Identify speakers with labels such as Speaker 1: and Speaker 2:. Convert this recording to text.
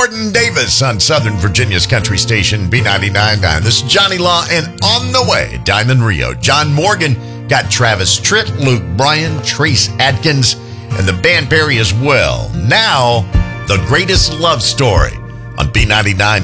Speaker 1: Gordon Davis on Southern Virginia's country station, B99.9. This is Johnny Law, and on the way, Diamond Rio. John Morgan got Travis Tritt, Luke Bryan, Trace Adkins, and the Band Perry as well. Now, the greatest love story on B99.9.